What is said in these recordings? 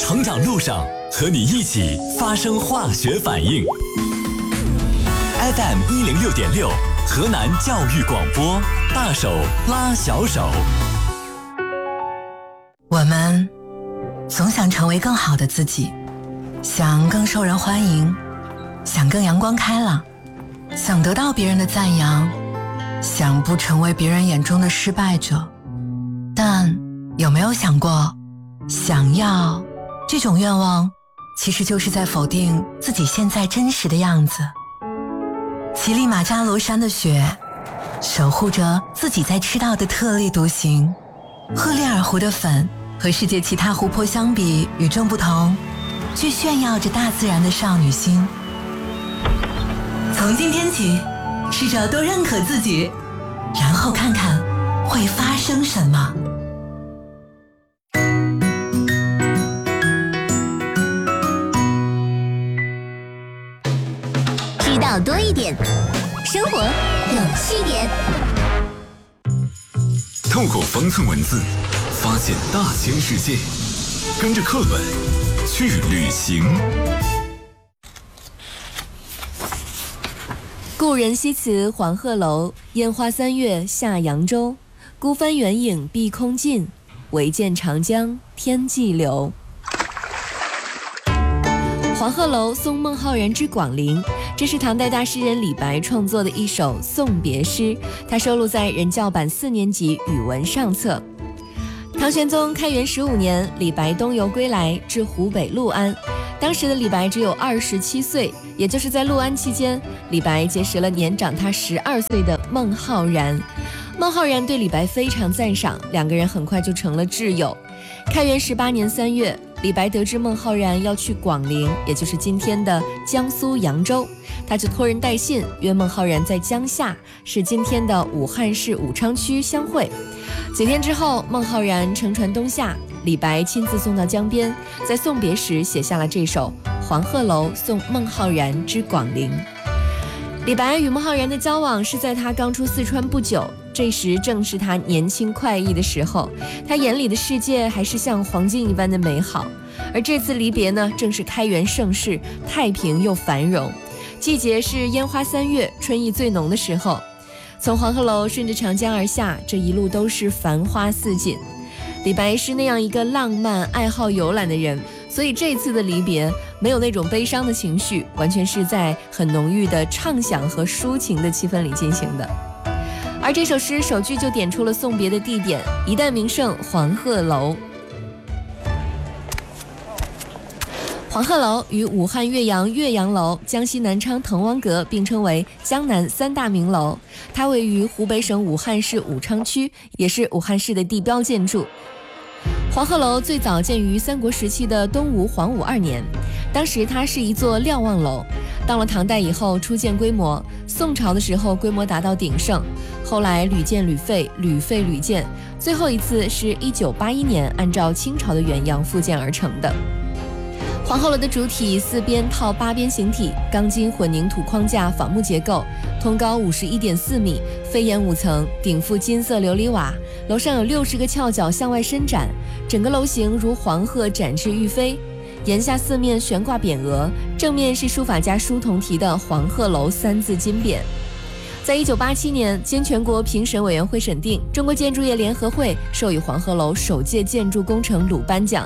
成长路上和你一起发生化学反应。FM106.6，河南教育广播，大手拉小手。 我们总想成为更好的自己，想更受人欢迎，想更阳光开朗，想得到别人的赞扬，想不成为别人眼中的失败者。但有没有想过，想要这种愿望其实就是在否定自己现在真实的样子。乞力马扎罗山的雪守护着自己在吃到的特立独行，赫列尔湖的粉和世界其他湖泊相比与众不同，却炫耀着大自然的少女心。从今天起，试着多认可自己，然后看看会发生什么。 知道多一点，生活有趣点。 透过方寸文字，发现大千世界，跟着课本去旅行。 故人西辞黄鹤楼，烟花三月下扬州。孤帆远影碧空尽，唯见长江天际流。黄鹤楼送孟浩然之广陵，这是唐代大诗人李白创作的一首送别诗，它收录在人教版4年级语文上册。唐玄宗开元15年，李白东游归来，至湖北六安。当时的李白只有27岁，也就是在六安期间，李白结识了年长他12岁的孟浩然。孟浩然对李白非常赞赏，两个人很快就成了挚友。开元18年3月，李白得知孟浩然要去广陵，也就是今天的江苏扬州，他就托人带信约孟浩然在江夏，是今天的武汉市武昌区相会。几天之后，孟浩然乘船东下，李白亲自送到江边，在送别时写下了这首《黄鹤楼送孟浩然之广陵》。李白与孟浩然的交往是在他刚出四川不久，这时正是他年轻快意的时候，他眼里的世界还是像黄金一般的美好。而这次离别呢，正是开元盛世，太平又繁荣，季节是烟花3月，春意最浓的时候。从黄鹤楼顺着长江而下，这一路都是繁花似锦。李白是那样一个浪漫爱好游览的人，所以这次的离别没有那种悲伤的情绪，完全是在很浓郁的畅想和抒情的气氛里进行的。而这首诗首句就点出了送别的地点，一代名胜黄鹤楼。黄鹤楼与武汉岳阳岳阳楼、江西南昌滕王阁并称为江南3大名楼，它位于湖北省武汉市武昌区，也是武汉市的地标建筑。黄鹤楼最早建于三国时期的东吴黄武2年，当时它是一座瞭望楼，到了唐代以后初见规模，宋朝的时候规模达到鼎盛，后来屡建屡废，屡废屡建，最后一次是1981年按照清朝的原样复建而成的。黄鹤楼的主体4边套8边形体，钢筋混凝土框架仿木结构，通高51.4米，飞檐5层，顶覆金色琉璃瓦，楼上有60个翘角向外伸展，整个楼形如黄鹤展翅欲飞，檐下4面悬挂匾额，正面是书法家舒同题的黄鹤楼3字金匾。在1987年，经全国评审委员会审定，中国建筑业联合会授予黄鹤楼首届建筑工程鲁班奖。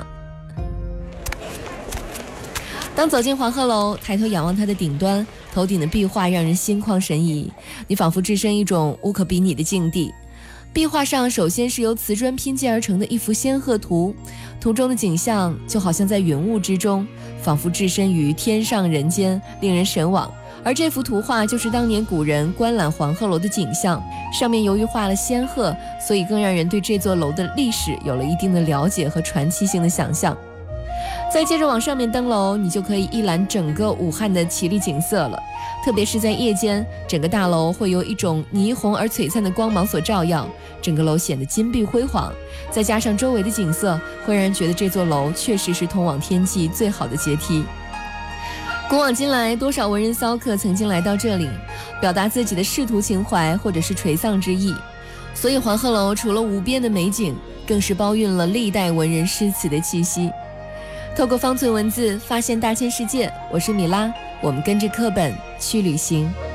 当走进黄鹤楼，抬头仰望它的顶端，头顶的壁画让人心旷神怡，你仿佛置身一种无可比拟的境地。壁画上首先是由瓷砖拼接而成的一幅仙鹤图，图中的景象就好像在云雾之中，仿佛置身于天上人间，令人神往。而这幅图画就是当年古人观览黄鹤楼的景象，上面由于画了仙鹤，所以更让人对这座楼的历史有了一定的了解和传奇性的想象。再接着往上面登楼，你就可以一览整个武汉的绮丽景色了。特别是在夜间，整个大楼会由一种霓虹而璀璨的光芒所照耀，整个楼显得金碧辉煌，再加上周围的景色，会让人觉得这座楼确实是通往天际最好的阶梯。古往今来，多少文人骚客曾经来到这里，表达自己的仕途情怀或者是垂丧之意，所以黄鹤楼除了无边的美景，更是包蕴了历代文人诗词的气息。 透过方寸文字发现大千世界。我是米拉，我们跟着课本去旅行。